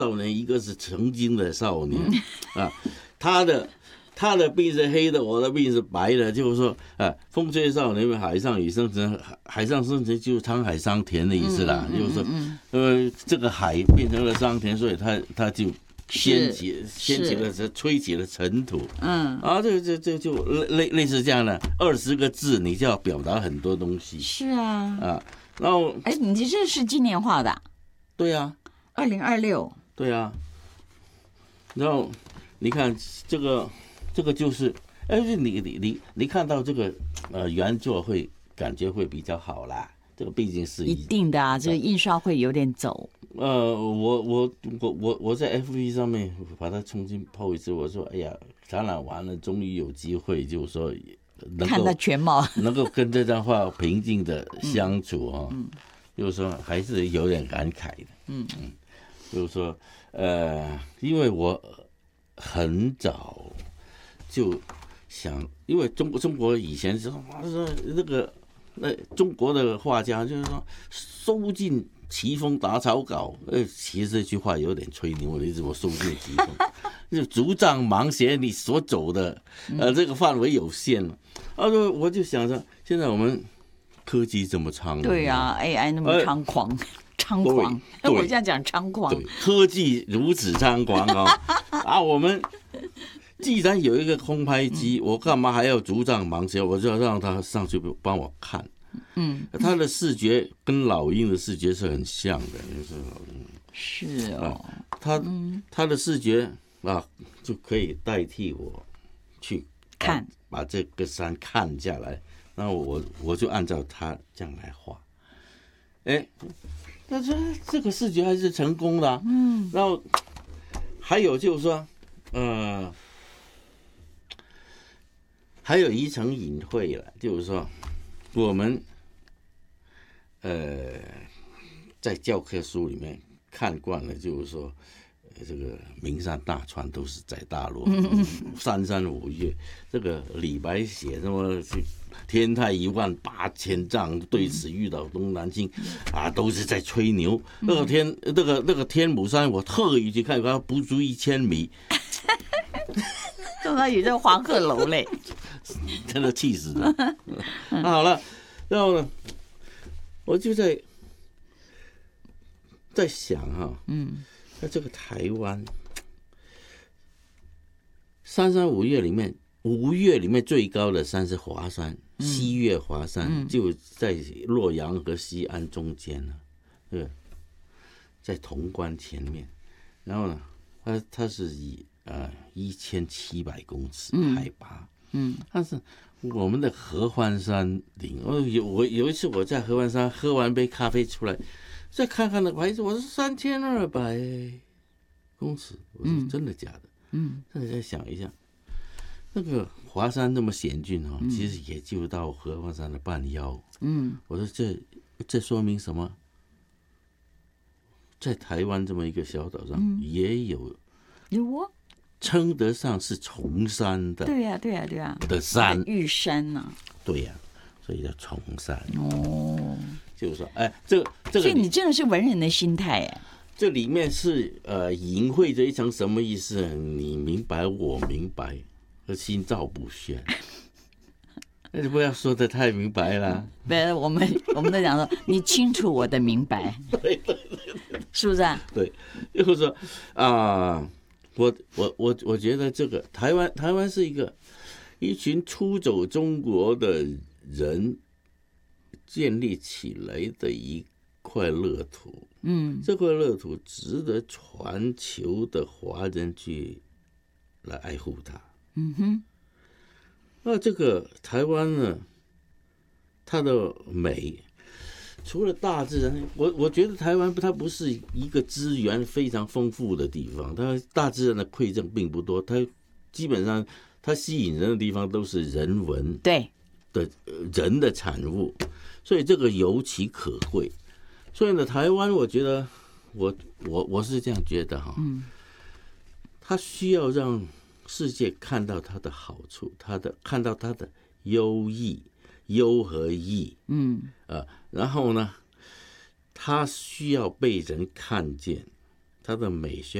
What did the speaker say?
少年，一个是曾经的少年啊。他的病是黑的，我的病是白的，就是说，风吹少年海上已生成，海上生成就是沧海桑田的意思啦，就是说，这个海变成了桑田，所以他就掀起了吹起了尘土，这就类似这样的20个字，你就要表达很多东西。 是啊， 然后， 你这是今年画的？ 对啊 ，2026。 对啊，然后你看这个就是，你看到这个原作会感觉会比较好啦。这个毕竟是一定的啊，这个印刷会有点走。 我在 FB 上面把它重新 po 一次，我说哎呀，展览完了，终于有机会，就是说能够看到全貌， 能够跟这张画平静的相处就是说还是有点感慨的。就是说因为我很早就想，因为中国以前是中国的画家就是说收尽奇峰打草稿，其实这句话有点吹牛的意思，我收尽奇峰，就竹杖芒鞋，你所走的这个范围有限了。我就想着，现在我们科技这么猖狂， 对啊 ，AI 那么猖狂。我这样讲猖狂， 对，科技如此猖狂我们既然有一个空拍机，我干嘛还要竹杖芒鞋？我就要让他上去帮我看。他的视觉跟老鹰的视觉是很像的， 是哦。 他的视觉就可以代替我去看， 把这个山看下来，然后我就按照他这样来画。但是这个视觉还是成功的然后还有就是说，还有一层隐晦了，就是说，我们在教科书里面看惯了，就是说，这个名山大川都是在大陆，三山五岳，这个李白写什么天台18000丈，对此欲倒东南倾都是在吹牛。那个天母山，我特意去看，它不足1000米。 看到有这黄鹤楼嘞， 真的气死了。好了，然后呢，我就在想那这个台湾三山五岳里面，5岳里面最高的山是华山，西岳华山，就在洛阳和西安中间呢，在潼关前面。然后呢，它是以1700公尺海拔，但是我们的合欢山顶，我有一次我在合欢山喝完杯咖啡出来，再看看那个牌子，我说3200公尺，我说真的假的？再想一下，那个华山那么险峻其实也就到合欢山的半腰。我说这说明什么？在台湾这么一个小岛上，也有称得上是崇山的， 对呀的山， 玉山呐， 对呀，所以叫崇山。就是说，这个， 所以你真的是文人的心态这里面是隐晦着一层什么意思？你明白，我明白，心照不宣。那就不要说的太明白了。 我们都讲说，你清楚我的明白， 对， 是不是对，就是说我觉得这个台湾是一群出走中国的人建立起来的一块乐土。这块乐土值得全球的华人去来爱护它。那这个台湾呢，它的美，除了大自然，我觉得台湾它不是一个资源非常丰富的地方，它大自然的馈赠并不多，它基本上它吸引人的地方都是人文的人的产物，所以这个尤其可贵。所以呢，台湾我觉得我是这样觉得它需要让世界看到它的好处，看到它的优和义，然后呢，它需要被人看见， 它的美需